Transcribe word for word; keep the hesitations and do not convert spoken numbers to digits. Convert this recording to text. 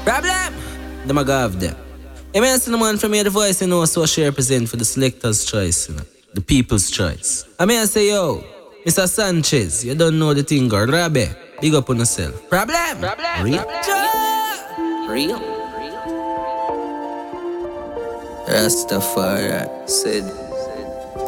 Problem! Them a go have them. I mean, I see the man from here, the voice, you know, so she represent for the selector's choice, you know, the people's choice. I mean, I say, yo, Mister Sanchez, you don't know the thing, girl. Rabe, big up on yourself. Problem! Problem! Real? Problem. Real? Real? Rastafari said.